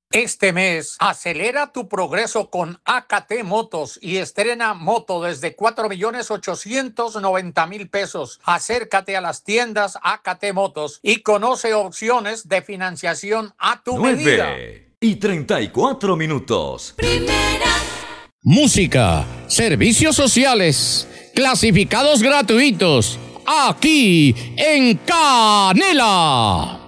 Este mes, acelera tu progreso con AKT Motos y estrena moto desde 4,890,000 pesos. Acércate a las tiendas AKT Motos y conoce opciones de financiación a tu medida. 9:34. Primera. Música, servicios sociales, clasificados gratuitos, aquí en Canela.